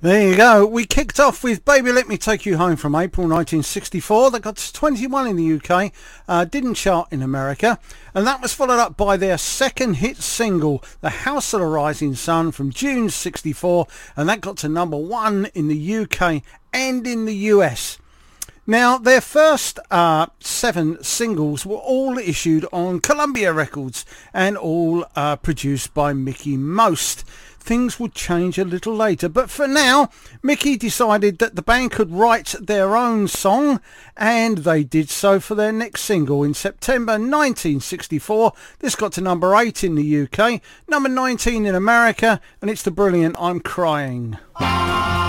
There you go. We kicked off with Baby Let Me Take You Home from April 1964. That got to 21 in the UK, didn't chart in America. And that was followed up by their second hit single, The House of the Rising Sun from June 64. And that got to number 1 in the UK and in the US. Now, their first 7 singles were all issued on Columbia Records and all produced by Mickie Most. Things would change a little later, but for now, Mickie decided that the band could write their own song, and they did so for their next single in September 1964. This got to number 8 in the UK, number 19 in America, and it's the brilliant I'm Crying.